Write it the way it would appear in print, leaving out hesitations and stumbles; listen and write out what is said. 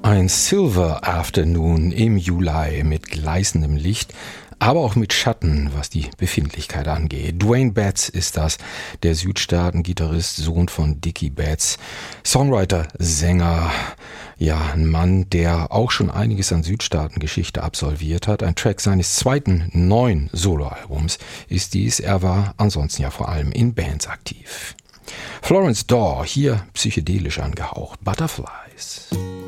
Ein Silver Afternoon im Juli mit gleißendem Licht, aber auch mit Schatten, was die Befindlichkeit angeht. Dwayne Betts ist das, der Südstaaten-Gitarrist, Sohn von Dickie Betts, Songwriter, Sänger, ja, ein Mann, der auch schon einiges an Südstaaten-Geschichte absolviert hat. Ein Track seines zweiten neuen Soloalbums ist dies. Er war ansonsten ja vor allem in Bands aktiv. Florence Daw, hier psychedelisch angehaucht, Butterflies.